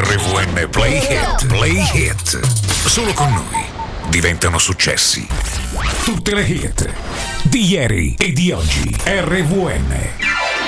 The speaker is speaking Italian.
RVN Play Hit. Play Hit. Solo con noi diventano successi. Tutte le hit di ieri e di oggi. RVN.